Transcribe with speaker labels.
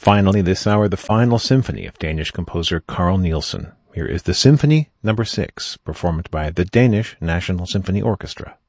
Speaker 1: Finally, this hour, the final symphony of Danish composer Carl Nielsen. Here is the Symphony No. 6, performed by the Danish National Symphony Orchestra.